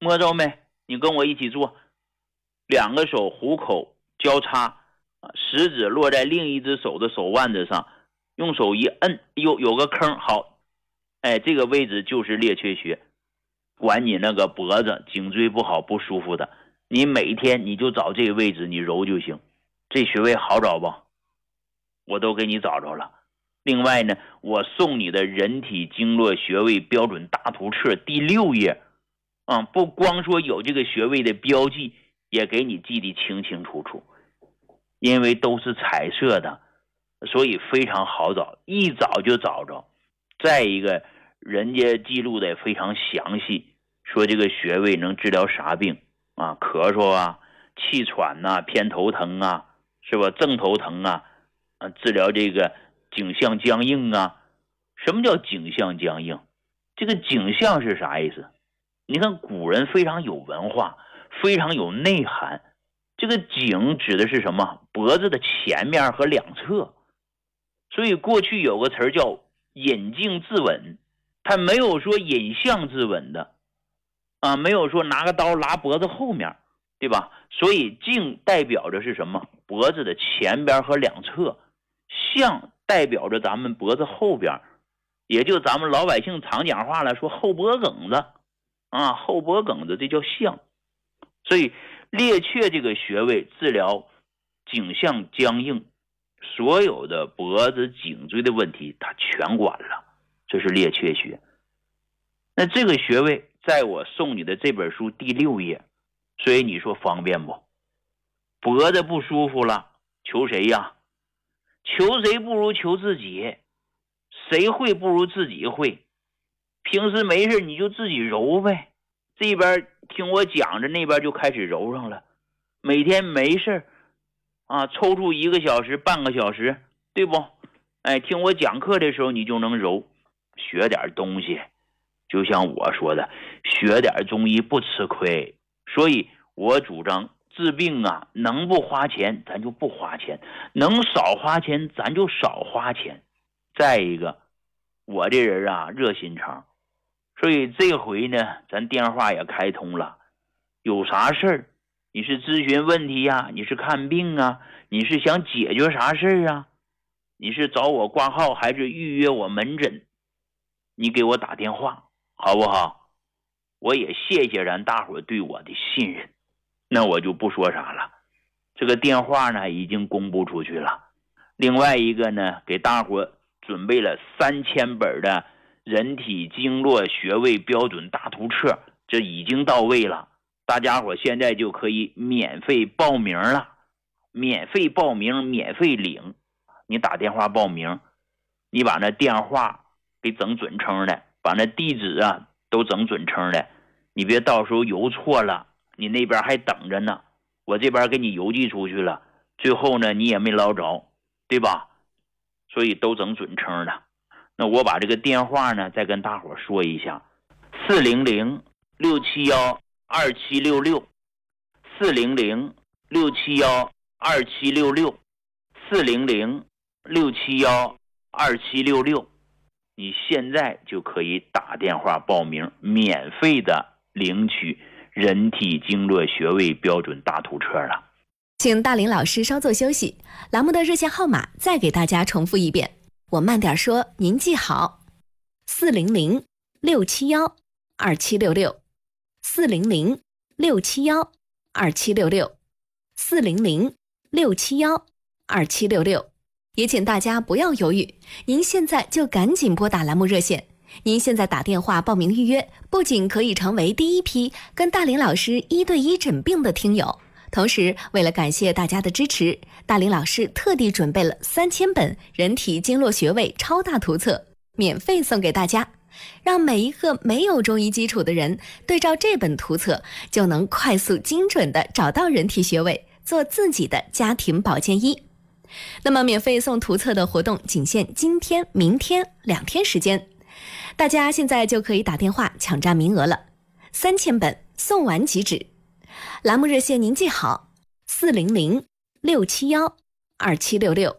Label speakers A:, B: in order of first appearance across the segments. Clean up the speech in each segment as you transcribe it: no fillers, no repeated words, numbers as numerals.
A: 摸着没？你跟我一起做，两个手虎口交叉，食指落在另一只手的手腕子上，用手一摁，有个坑，好，这个位置就是列缺穴。管你那个脖子颈椎不好不舒服的，你每天你就找这个位置你揉就行。这穴位好找不？我都给你找着了。另外呢，我送你的人体经络穴位标准大图册第6页，不光说有这个穴位的标记，也给你记得清清楚楚。因为都是彩色的，所以非常好找，一找就找着。再一个，人家记录的非常详细，说这个穴位能治疗啥病啊？咳嗽啊，气喘啊，偏头疼啊，是吧？正头疼啊，治疗这个颈项僵硬啊。什么叫颈项僵硬？这个颈项是啥意思？你看古人非常有文化，非常有内涵。这个颈指的是什么？脖子的前面和两侧。所以过去有个词叫引颈自刎，他没有说引项自刎的没有说拿个刀拉脖子后面，对吧？所以颈代表着是什么？脖子的前边和两侧，项代表着咱们脖子后边，也就咱们老百姓常讲话来说后脖梗子后脖梗子，这叫项。所以列缺这个穴位治疗颈项僵硬，所有的脖子颈椎的问题它全管了，这是列缺穴。那这个穴位在我送你的这本书第6页，所以你说方便不？脖子不舒服了，求谁呀？求谁不如求自己，谁会不如自己会。平时没事你就自己揉呗，这边听我讲着，那边就开始揉上了。每天没事抽出1个小时半个小时，对不？听我讲课的时候你就能揉。学点东西，就像我说的，学点中医不吃亏。所以我主张治病能不花钱咱就不花钱，能少花钱咱就少花钱。再一个，我这人热心肠，所以这回呢咱电话也开通了。有啥事儿，你是咨询问题你是看病你是想解决啥事儿你是找我挂号还是预约我门诊，你给我打电话好不好？我也谢谢咱大伙对我的信任。那我就不说啥了，这个电话呢已经公布出去了。另外一个呢，给大伙准备了3000本的人体经络穴位标准大图册，这已经到位了。大家伙现在就可以免费报名了，免费报名免费领。你打电话报名，你把那电话给整准称的，把那地址都整准称的，你别到时候邮错了，你那边还等着呢，我这边给你邮寄出去了，最后呢你也没捞着，对吧？所以都整准称的。那我把这个电话呢再跟大伙说一下，400-671-2766 400-671-2766 400-671-2766，你现在就可以打电话报名，免费的领取人体经络穴位标准大图册了。
B: 请大林老师稍作休息，栏目的热线号码再给大家重复一遍，我慢点说，您记好：400-671-2766 400-671-2766 400-671-2766。也请大家不要犹豫，您现在就赶紧拨打栏目热线。您现在打电话报名预约，不仅可以成为第一批跟大林老师1对1诊病的听友，同时为了感谢大家的支持，大林老师特地准备了3000本人体经络穴位超大图册，免费送给大家，让每一个没有中医基础的人对照这本图册，就能快速精准地找到人体穴位，做自己的家庭保健医。那么免费送图册的活动仅限今天明天2天时间，大家现在就可以打电话抢占名额了，3000本送完即止。栏目热线您记好：400-671-2766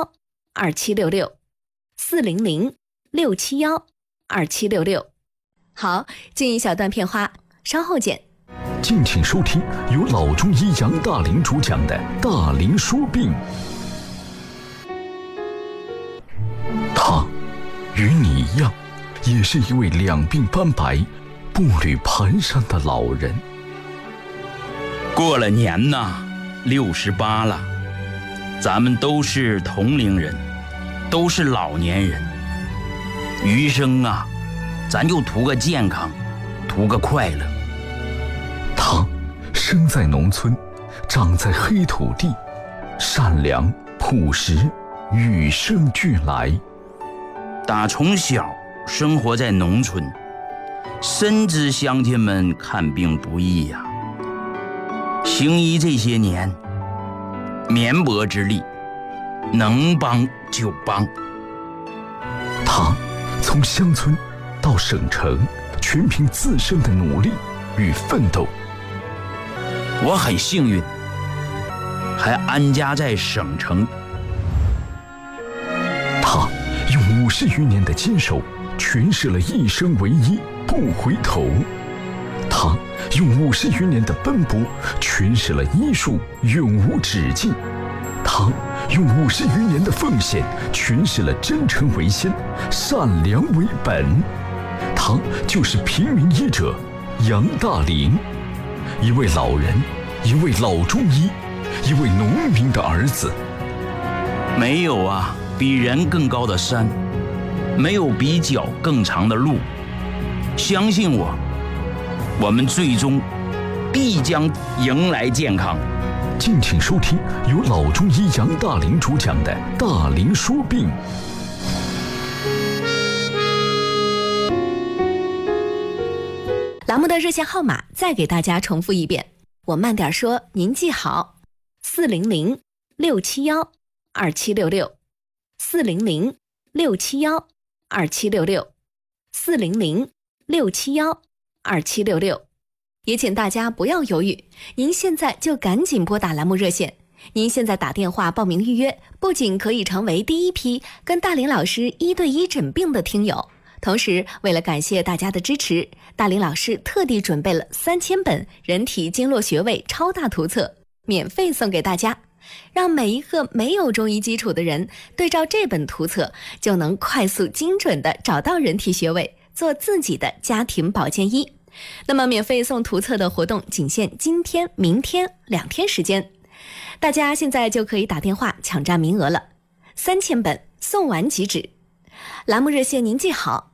B: 400-671-2766 400-671-2766。 好，进一小段片花，稍后见。
C: 敬请收听由老中医杨大林主讲的《大林说病》。他与你一样，也是一位两鬓斑白、步履蹒跚的老人。
D: 过了年呐，68了，咱们都是同龄人，都是老年人。余生啊，咱就图个健康，图个快乐。
C: 他生在农村，长在黑土地，善良朴实，与生俱来。
D: 打从小生活在农村，深知乡亲们看病不易呀。行医这些年，绵薄之力，能帮就帮。
C: 他从乡村到省城，全凭自身的努力与奋斗。
D: 我很幸运，还安家在省城。
C: 他用50余年的坚守，诠释了一生为医，不回头。他用50余年的奔波，诠释了医术永无止境。他用50余年的奉献，诠释了真诚为先，善良为本。他就是平民医者杨大林，一位老人，一位老中医，一位农民的儿子。
D: 没有啊比人更高的山，没有比脚更长的路。相信我，我们最终必将迎来健康。
C: 敬请收听由老中医杨大林主讲的《大林说病》。
B: 栏目的热线号码再给大家重复一遍，我慢点说，您记好，400-671-2766，400-671-2766，400-671-2766。也请大家不要犹豫，您现在就赶紧拨打栏目热线。您现在打电话报名预约，不仅可以成为第一批跟大林老师1对1诊病的听友，同时为了感谢大家的支持，大林老师特地准备了3000本人体经络穴位超大图册，免费送给大家，让每一个没有中医基础的人对照这本图册，就能快速精准地找到人体穴位，做自己的家庭保健医。那么免费送图册的活动仅限今天、明天2天时间，大家现在就可以打电话抢占名额了，3000本送完即止。栏目热线您记好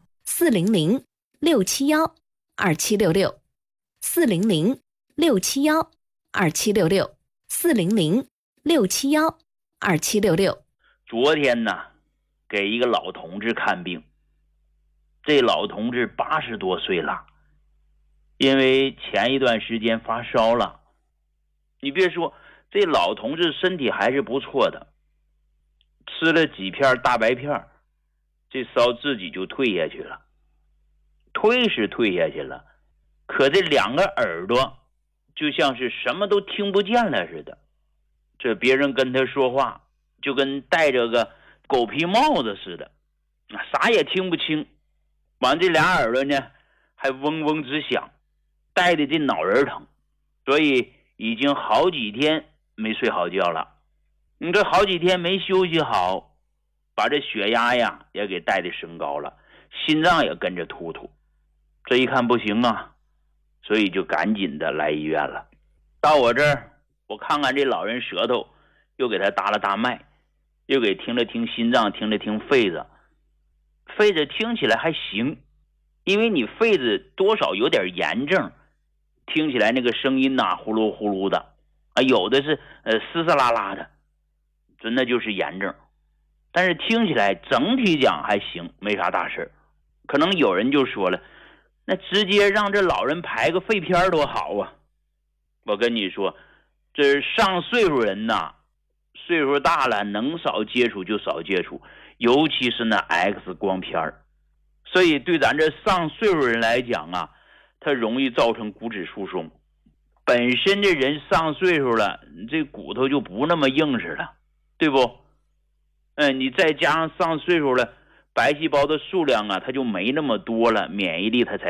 B: ，400-671-2766，400-671-2766，400-671-2766。
A: 昨天呢，给一个老同志看病，这老同志80多岁了，因为前一段时间发烧了。你别说，这老同志身体还是不错的，吃了几片大白片，这烧自己就退下去了。退是退下去了，可这2个耳朵就像是什么都听不见了似的，这别人跟他说话就跟戴着个狗皮帽子似的，啥也听不清。完这俩耳朵呢还嗡嗡直响，带的这脑仁疼，所以已经好几天没睡好觉了。你这好几天没休息好，把这血压呀也给带的升高了，心脏也跟着突突。这一看不行啊，所以就赶紧的来医院了。到我这儿，我看看这老人舌头，又给他搭了搭脉，又给听了听心脏，听了听肺子。肺子听起来还行，因为你肺子多少有点炎症，听起来那个声音呐呼噜呼噜的啊，有的是嘶嘶啦啦的，那就是炎症。但是听起来整体讲还行，没啥大事。可能有人就说了，那直接让这老人排个肺片多好啊。我跟你说，这上岁数人呐，岁数大了，能少接触就少接触，尤其是那 X 光片。所以对咱这上岁数人来讲啊，它容易造成骨质疏松。本身这人上岁数了，这骨头就不那么硬实了，对不？你再加上上岁数了，白细胞的数量啊，它就没那么多了，免疫力它才